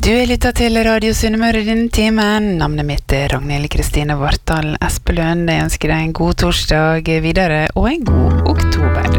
Du lyttet til Radio Sunnmøre denne timen. Navnet mitt Ragnhild Kristine Vartdal Espelund. Jeg ønsker deg en god torsdag videre og en god oktober.